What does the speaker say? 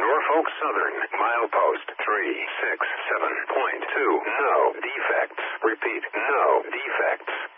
Norfolk Southern, milepost 367.2. No defects. Repeat, no defects.